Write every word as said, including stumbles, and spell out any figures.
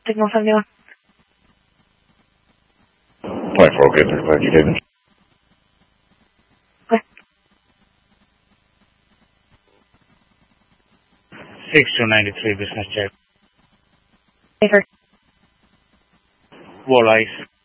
Signal seventy one. Point four, good. Glad you didn't. Okay. six two nine three business jet. Paper. Wall ice.